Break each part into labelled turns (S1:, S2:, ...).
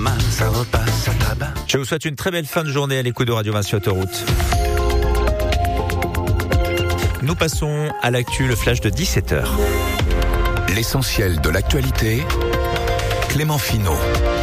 S1: Je vous souhaite une très belle fin de journée à l'écoute de Radio Vinci Autoroute. Nous passons à l'actu, le flash de 17h.
S2: L'essentiel de l'actualité, Clément Finot.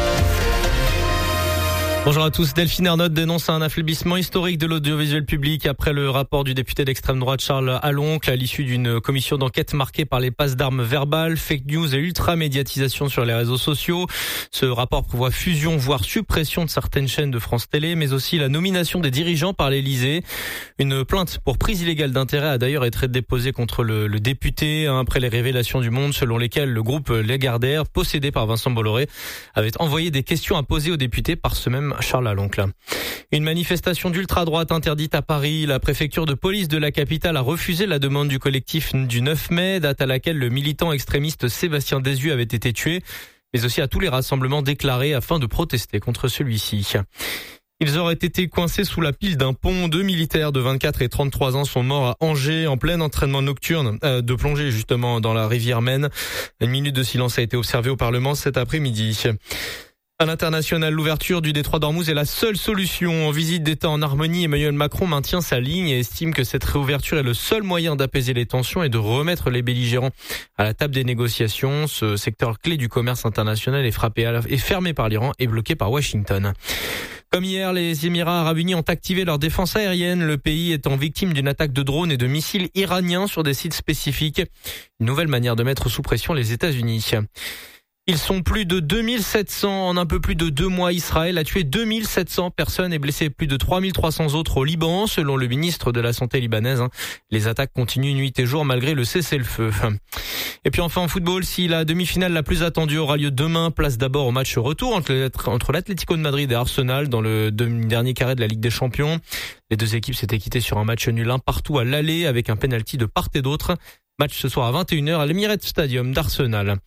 S3: Bonjour à tous. Delphine Ernotte dénonce un affaiblissement historique de l'audiovisuel public après le rapport du député d'extrême droite Charles Aloncle à l'issue d'une commission d'enquête marquée par les passes d'armes verbales, fake news et ultra-médiatisation sur les réseaux sociaux. Ce rapport prévoit fusion voire suppression de certaines chaînes de France Télé, mais aussi la nomination des dirigeants par l'Élysée. Une plainte pour prise illégale d'intérêt a d'ailleurs été déposée contre le député après les révélations du Monde selon lesquelles le groupe Lagardère, possédé par Vincent Bolloré, avait envoyé des questions à poser aux députés par ce même Charles Aloncle. Une manifestation d'ultra-droite interdite à Paris. La préfecture de police de la capitale a refusé la demande du collectif du 9 mai, date à laquelle le militant extrémiste Sébastien Desu avait été tué, mais aussi à tous les rassemblements déclarés afin de protester contre celui-ci. Ils auraient été coincés sous la pile d'un pont. 2 militaires de 24 et 33 ans sont morts à Angers en plein entraînement nocturne de plongée justement dans la rivière Maine. Une minute de silence a été observée au Parlement cet après-midi. À l'international, l'ouverture du détroit d'Ormuz est la seule solution. En visite d'État en Harmonie, Emmanuel Macron maintient sa ligne et estime que cette réouverture est le seul moyen d'apaiser les tensions et de remettre les belligérants à la table des négociations. Ce secteur clé du commerce international est fermé par l'Iran et bloqué par Washington. Comme hier, les Émirats arabes unis ont activé leur défense aérienne, le pays étant victime d'une attaque de drones et de missiles iraniens sur des sites spécifiques. Une nouvelle manière de mettre sous pression les États-Unis. Ils sont plus de 2700 en un peu plus de 2 mois. Israël a tué 2700 personnes et blessé plus de 3300 autres au Liban, selon le ministre de la Santé libanaise. Les attaques continuent nuit et jour malgré le cessez-le-feu. Et puis enfin en football, si la demi-finale la plus attendue aura lieu demain, place d'abord au match retour entre l'Atlético de Madrid et Arsenal dans le dernier carré de la Ligue des Champions. Les deux équipes s'étaient quittées sur un match nul 1 partout à l'aller avec un penalty de part et d'autre. Match ce soir à 21h à l'Emirates Stadium d'Arsenal.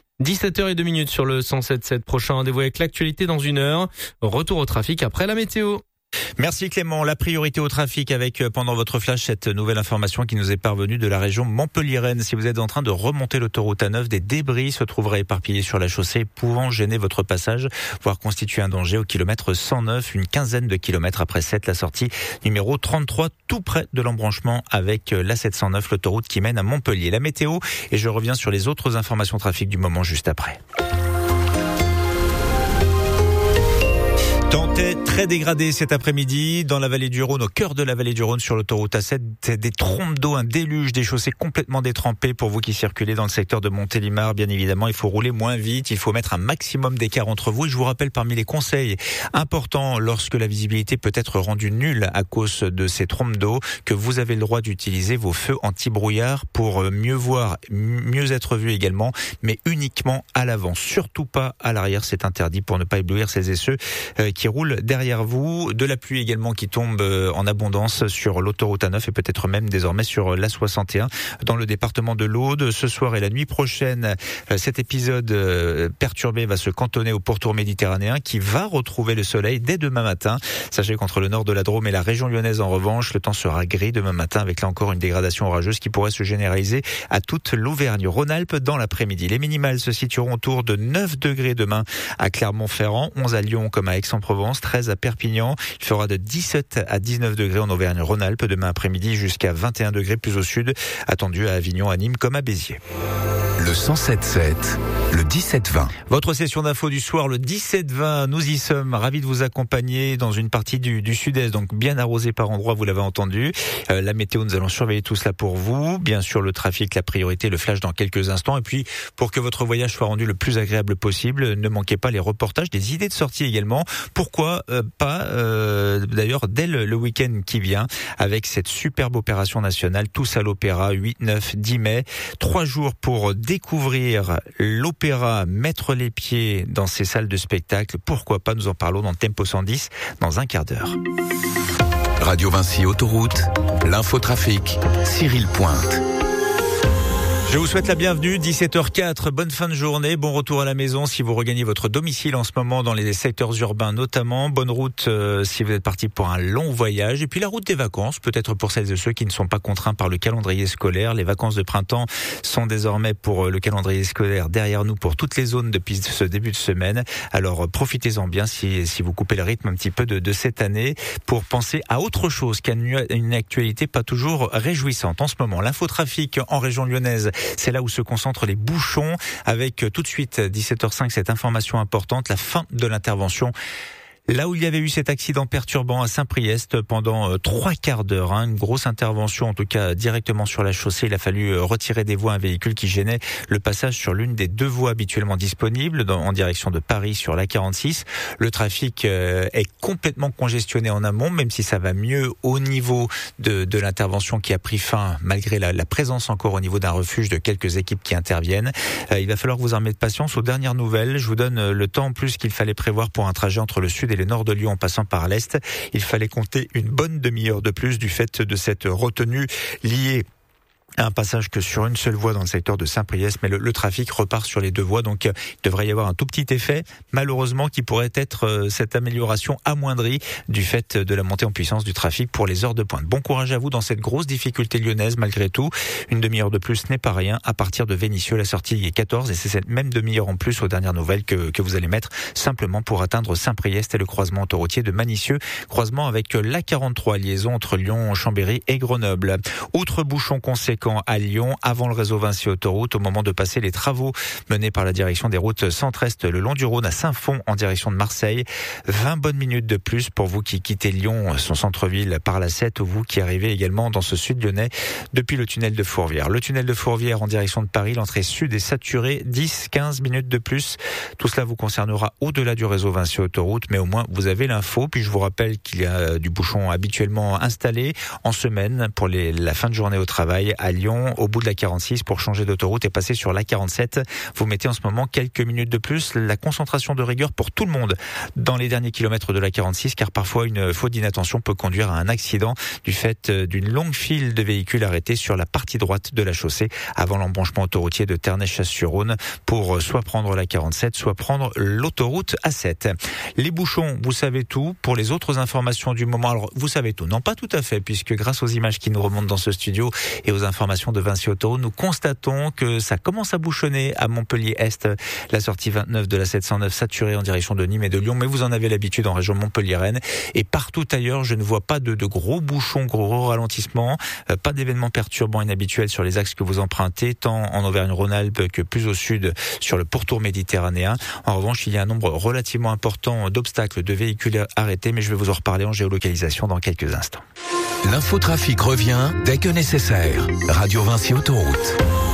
S3: 17h02 sur le 107.7. Prochain rendez-vous avec l'actualité dans 1 heure. Retour au trafic après la météo.
S1: Merci Clément. La priorité au trafic avec pendant votre flash cette nouvelle information qui nous est parvenue de la région Montpelliéraine. Si vous êtes en train de remonter l'autoroute A9, des débris se trouveraient éparpillés sur la chaussée pouvant gêner votre passage, voire constituer un danger au kilomètre 109, une quinzaine de kilomètres après 7, la sortie numéro 33, tout près de l'embranchement avec la 709, l'autoroute qui mène à Montpellier. La météo, et je reviens sur les autres informations trafic du moment juste après. Temps très dégradé cet après-midi dans la vallée du Rhône, au cœur de la vallée du Rhône sur l'autoroute A7, des trompes d'eau, un déluge, des chaussées complètement détrempées pour vous qui circulez dans le secteur de Montélimar. Bien évidemment, il faut rouler moins vite, il faut mettre un maximum d'écart entre vous. Et je vous rappelle parmi les conseils importants lorsque la visibilité peut être rendue nulle à cause de ces trompes d'eau, que vous avez le droit d'utiliser vos feux anti-brouillard pour mieux voir, mieux être vu également, mais uniquement à l'avant, surtout pas à l'arrière, c'est interdit pour ne pas éblouir celles et ceux qui roule derrière vous. De la pluie également qui tombe en abondance sur l'autoroute A9 et peut-être même désormais sur l'A61 dans le département de l'Aude. Ce soir et la nuit prochaine, cet épisode perturbé va se cantonner au pourtour méditerranéen qui va retrouver le soleil dès demain matin. Sachez qu'entre le nord de la Drôme et la région lyonnaise en revanche, le temps sera gris demain matin avec là encore une dégradation orageuse qui pourrait se généraliser à toute l'Auvergne-Rhône-Alpes dans l'après-midi. Les minimales se situeront autour de 9 degrés demain à Clermont-Ferrand, 11 à Lyon comme à Aix-en-Provence, 13 à Perpignan. Il fera de 17 à 19 degrés en Auvergne-Rhône-Alpes demain après-midi jusqu'à 21 degrés plus au sud, attendu à Avignon, à Nîmes comme à Béziers.
S2: Le 107.7, le 17-20.
S1: Votre session d'info du soir, le 17-20, nous y sommes. Ravis de vous accompagner dans une partie du sud-est, donc bien arrosé par endroits, vous l'avez entendu. La météo, nous allons surveiller tout cela pour vous. Bien sûr, le trafic, la priorité, le flash dans quelques instants. Et puis, pour que votre voyage soit rendu le plus agréable possible, ne manquez pas les reportages, des idées de sortie également. Pourquoi pas, d'ailleurs, dès le week-end qui vient, avec cette superbe opération nationale, Tous à l'Opéra, 8, 9, 10 mai. 3 jours pour découvrir l'opéra, mettre les pieds dans ces salles de spectacle. Pourquoi pas, nous en parlons dans Tempo 110 dans un quart d'heure.
S2: Radio Vinci Autoroute, l'infotrafic, Cyril Pointe.
S1: Je vous souhaite la bienvenue, 17h04, bonne fin de journée, bon retour à la maison si vous regagnez votre domicile en ce moment dans les secteurs urbains notamment, bonne route si vous êtes parti pour un long voyage, et puis la route des vacances, peut-être pour celles et ceux qui ne sont pas contraints par le calendrier scolaire. Les vacances de printemps sont désormais pour le calendrier scolaire derrière nous pour toutes les zones depuis ce début de semaine, alors profitez-en bien si vous coupez le rythme un petit peu de cette année pour penser à autre chose qu'à une actualité pas toujours réjouissante. En ce moment, l'infotrafic en région lyonnaise, c'est là où se concentrent les bouchons, avec tout de suite 17h05 cette information importante, la fin de l'intervention. Là où il y avait eu cet accident perturbant à Saint-Priest pendant 3 quarts d'heure, une grosse intervention en tout cas directement sur la chaussée. Il a fallu retirer des voies un véhicule qui gênait le passage sur l'une des 2 voies habituellement disponibles en direction de Paris sur la 46. Le trafic est complètement congestionné en amont, même si ça va mieux au niveau de l'intervention qui a pris fin malgré la présence encore au niveau d'un refuge de quelques équipes qui interviennent. Il va falloir vous armer de patience. Aux dernières nouvelles, je vous donne le temps en plus qu'il fallait prévoir pour un trajet entre le sud et le nord de Lyon en passant par l'est. Il fallait compter une bonne demi-heure de plus du fait de cette retenue liée un passage que sur une seule voie dans le secteur de Saint-Priest, mais le trafic repart sur les 2 voies, donc il devrait y avoir un tout petit effet, malheureusement, qui pourrait être cette amélioration amoindrie du fait de la montée en puissance du trafic pour les heures de pointe. Bon courage à vous dans cette grosse difficulté lyonnaise, malgré tout. Une demi-heure de plus n'est pas rien. À partir de Vénissieux, la sortie est 14, et c'est cette même demi-heure en plus aux dernières nouvelles que vous allez mettre simplement pour atteindre Saint-Priest et le croisement autoroutier de Manissieux, croisement avec la 43, liaison entre Lyon, Chambéry et Grenoble. Autre bouchon conséquent à Lyon, avant le réseau Vinci Autoroute, au moment de passer les travaux menés par la direction des routes centre-est le long du Rhône à Saint-Fond en direction de Marseille. 20 bonnes minutes de plus pour vous qui quittez Lyon, son centre-ville par la 7, ou vous qui arrivez également dans ce sud lyonnais depuis le tunnel de Fourvière. Le tunnel de Fourvière en direction de Paris, l'entrée sud est saturée, 10-15 minutes de plus. Tout cela vous concernera au-delà du réseau Vinci Autoroute, mais au moins vous avez l'info. Puis je vous rappelle qu'il y a du bouchon habituellement installé en semaine pour la fin de journée au travail à Lyon, au bout de la 46 pour changer d'autoroute et passer sur la 47. Vous mettez en ce moment quelques minutes de plus. La concentration de rigueur pour tout le monde dans les derniers kilomètres de la 46, car parfois une faute d'inattention peut conduire à un accident du fait d'une longue file de véhicules arrêtés sur la partie droite de la chaussée avant l'embranchement autoroutier de Ternay-Chasse-sur-Rhône pour soit prendre la 47, soit prendre l'autoroute A7. Les bouchons, vous savez tout. Pour les autres informations du moment, alors vous savez tout. Non, pas tout à fait, puisque grâce aux images qui nous remontent dans ce studio et aux informations de Vinci Autoroute, nous constatons que ça commence à bouchonner à Montpellier-Est, la sortie 29 de la 709 saturée en direction de Nîmes et de Lyon, mais vous en avez l'habitude en région Montpellier-Rennes, et partout ailleurs je ne vois pas de gros bouchons, gros ralentissements, pas d'événements perturbants inhabituels sur les axes que vous empruntez, tant en Auvergne-Rhône-Alpes que plus au sud sur le pourtour méditerranéen. En revanche, il y a un nombre relativement important d'obstacles, de véhicules arrêtés, mais je vais vous en reparler en géolocalisation dans quelques instants.
S2: L'infotrafic revient dès que nécessaire. Radio Vinci Autoroute.